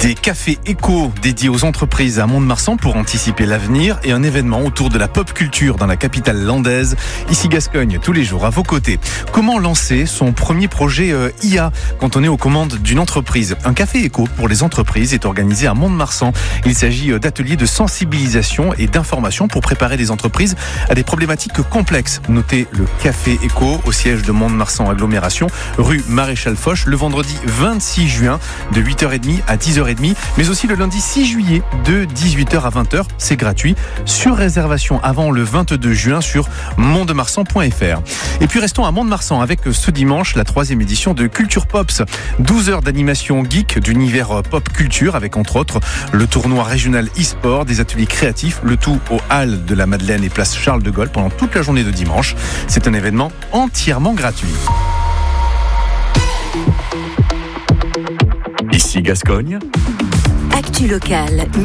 Des cafés éco dédiés aux entreprises à Mont-de-Marsan pour anticiper l'avenir et un événement autour de la pop culture dans la capitale landaise. Ici Gascogne, tous les jours à vos côtés. Comment lancer son premier projet IA quand on est aux commandes d'une entreprise? Un café éco pour les entreprises est organisé à Mont-de-Marsan. Il s'agit d'ateliers de sensibilisation et d'information pour préparer les entreprises à des problématiques complexes. Notez le café éco au siège de Mont-de-Marsan Agglomération, rue Maréchal Foch, le vendredi 26 juin de 8h30 à 10h30, mais aussi le lundi 6 juillet de 18h à 20h. C'est gratuit. Sur réservation avant le 22 juin sur montdemarsan.fr. Et puis restons à Mont-de-Marsan avec ce dimanche la 3e édition de Culture Pops. 12 heures d'animation geek d'univers pop culture avec entre autres le tournoi régional e-sport, des ateliers créatifs, le tout aux Halles de la Madeleine et place Charles de Gaulle pendant toute la journée de dimanche. C'est un événement entièrement gratuit. Ici Gascogne. Actu locale.